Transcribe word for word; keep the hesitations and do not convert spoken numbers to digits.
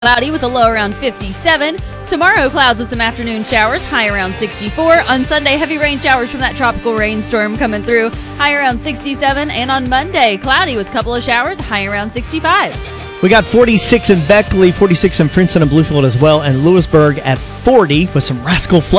Cloudy with a low around fifty-seven. Tomorrow, clouds with some afternoon showers, high around sixty-four. On Sunday, heavy rain showers from that tropical rainstorm coming through, high around sixty-seven. And on Monday, cloudy with a couple of showers, high around sixty-five. We got forty-six in Beckley, forty-six in Princeton and Bluefield as well, and Lewisburg at forty with some Rascal Flatts.